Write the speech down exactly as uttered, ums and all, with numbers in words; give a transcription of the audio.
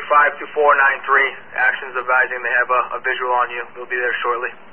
five two four nine three. Actions advising they have a, a visual on you. We'll be there shortly.